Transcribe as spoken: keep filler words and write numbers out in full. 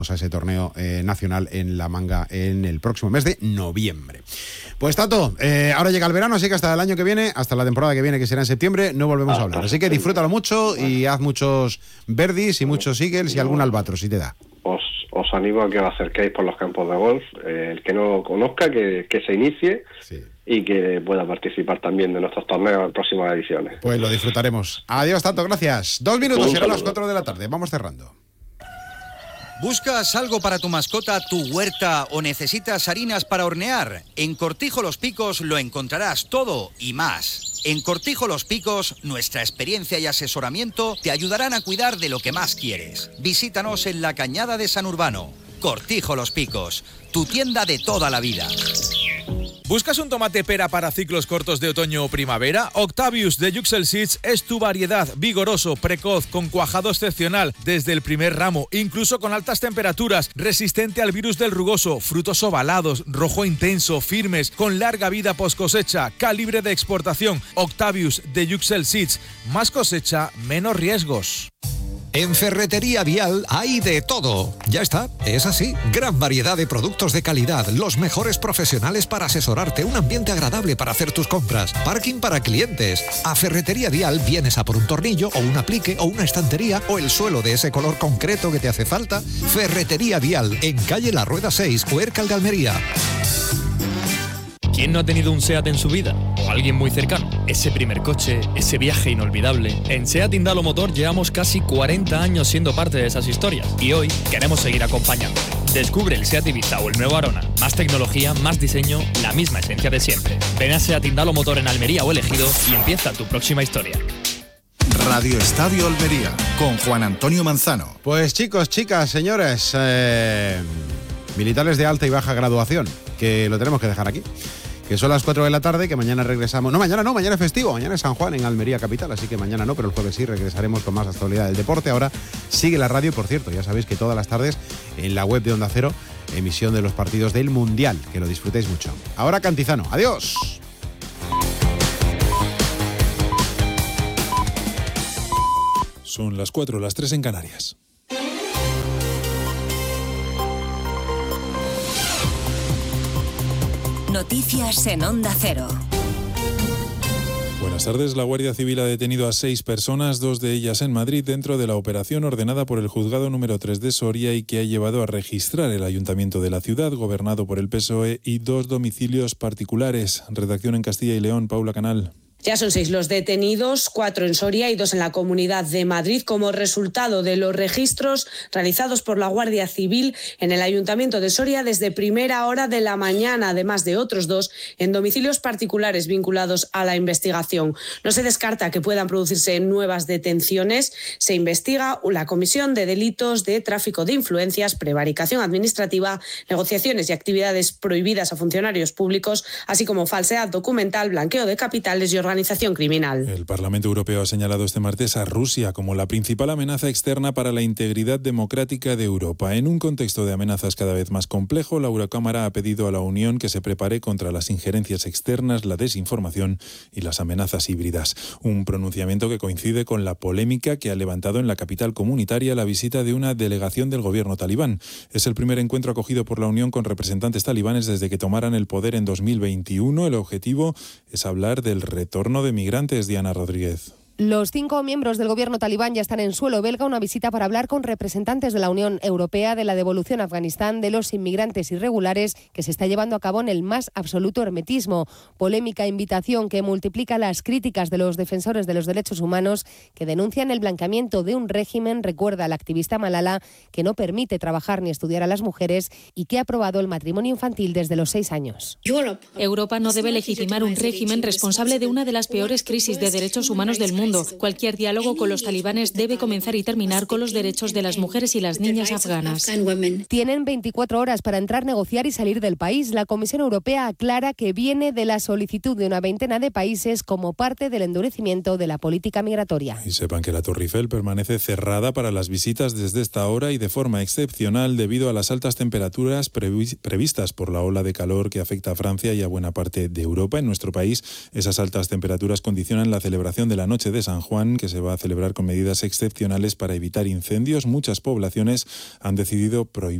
a ese torneo eh, nacional en La Manga en el próximo mes de noviembre. Pues Tato, eh, ahora llega el verano, así que hasta el año que viene, hasta la temporada que viene, que será en septiembre, no volvemos ah, a hablar. Así que disfrútalo mucho y haz muchos verdis y muchos eagles y algún albatros si te da. Os, os animo a que os acerquéis por los campos de golf. Eh, el que no lo conozca, que, que se inicie sí. y que pueda participar también de nuestros torneos en próximas ediciones. Pues lo disfrutaremos. Adiós, Tato, gracias. Dos minutos, serán las cuatro de la tarde. Vamos cerrando. ¿Buscas algo para tu mascota, tu huerta o necesitas harinas para hornear? En Cortijo Los Picos lo encontrarás todo y más. En Cortijo Los Picos, nuestra experiencia y asesoramiento te ayudarán a cuidar de lo que más quieres. Visítanos en la Cañada de San Urbano. Cortijo Los Picos, tu tienda de toda la vida. ¿Buscas un tomate pera para ciclos cortos de otoño o primavera? Octavius de Yuxel Seeds es tu variedad, vigoroso, precoz, con cuajado excepcional desde el primer ramo, incluso con altas temperaturas, resistente al virus del rugoso, frutos ovalados, rojo intenso, firmes, con larga vida post cosecha, calibre de exportación. Octavius de Yuxel Seeds, más cosecha, menos riesgos. En Ferretería Vial hay de todo. Ya está, es así. Gran variedad de productos de calidad, los mejores profesionales para asesorarte, un ambiente agradable para hacer tus compras, parking para clientes. A Ferretería Vial vienes a por un tornillo o un aplique o una estantería o el suelo de ese color concreto que te hace falta. Ferretería Vial, en calle La Rueda seis, Huércal de Almería. ¿Quién no ha tenido un SEAT en su vida? O alguien muy cercano. Ese primer coche, ese viaje inolvidable. En SEAT Indalo Motor llevamos casi cuarenta años siendo parte de esas historias. Y hoy queremos seguir acompañando. Descubre el SEAT Ibiza o el nuevo Arona. Más tecnología, más diseño, la misma esencia de siempre. Ven a SEAT Indalo Motor en Almería o Ejido y empieza tu próxima historia. Radio Estadio Almería, con Juan Antonio Manzano. Pues chicos, chicas, señores, eh, militares de alta y baja graduación, que lo tenemos que dejar aquí. Que son las cuatro de la tarde, que mañana regresamos. No, mañana no, mañana es festivo, mañana es San Juan en Almería capital, así que mañana no, pero el jueves sí regresaremos con más actualidad del deporte. Ahora sigue la radio, por cierto, ya sabéis que todas las tardes en la web de Onda Cero, emisión de los partidos del Mundial, que lo disfrutéis mucho. Ahora Cantizano, adiós. Son las cuatro, las tres en Canarias. Noticias en Onda Cero. Buenas tardes. La Guardia Civil ha detenido a seis personas, dos de ellas en Madrid, dentro de la operación ordenada por el Juzgado número tres de Soria y que ha llevado a registrar el Ayuntamiento de la ciudad, gobernado por el P S O E, y dos domicilios particulares. Redacción en Castilla y León, Paula Canal. Ya son seis los detenidos, cuatro en Soria y dos en la Comunidad de Madrid, como resultado de los registros realizados por la Guardia Civil en el Ayuntamiento de Soria desde primera hora de la mañana, además de otros dos en domicilios particulares vinculados a la investigación. No se descarta que puedan producirse nuevas detenciones. Se investiga la comisión de delitos de tráfico de influencias, prevaricación administrativa, negociaciones y actividades prohibidas a funcionarios públicos, así como falsedad documental, blanqueo de capitales y organización organización criminal. El Parlamento Europeo ha señalado este martes a Rusia como la principal amenaza externa para la integridad democrática de Europa. En un contexto de amenazas cada vez más complejo, la Eurocámara ha pedido a la Unión que se prepare contra las injerencias externas, la desinformación y las amenazas híbridas. Un pronunciamiento que coincide con la polémica que ha levantado en la capital comunitaria la visita de una delegación del gobierno talibán. Es el primer encuentro acogido por la Unión con representantes talibanes desde que tomaran el poder en dos mil veintiuno. El objetivo es hablar del retorno de migrantes. Diana Rodríguez. Los cinco miembros del gobierno talibán ya están en suelo belga, una visita para hablar con representantes de la Unión Europea de la devolución a Afganistán de los inmigrantes irregulares que se está llevando a cabo en el más absoluto hermetismo. Polémica invitación que multiplica las críticas de los defensores de los derechos humanos que denuncian el blanqueamiento de un régimen, recuerda la activista Malala, que no permite trabajar ni estudiar a las mujeres y que ha aprobado el matrimonio infantil desde los seis años. Europa no debe legitimar un régimen responsable de una de las peores crisis de derechos humanos del mundo. Cualquier diálogo con los talibanes debe comenzar y terminar con los derechos de las mujeres y las niñas afganas. Tienen veinticuatro horas para entrar, negociar y salir del país. La Comisión Europea aclara que viene de la solicitud de una veintena de países como parte del endurecimiento de la política migratoria. Y sepan que la Torre Eiffel permanece cerrada para las visitas desde esta hora y de forma excepcional debido a las altas temperaturas previ- previstas por la ola de calor que afecta a Francia y a buena parte de Europa. En nuestro país, esas altas temperaturas condicionan la celebración de la Noche quince de San Juan, que se va a celebrar con medidas excepcionales para evitar incendios. Muchas poblaciones han decidido prohibir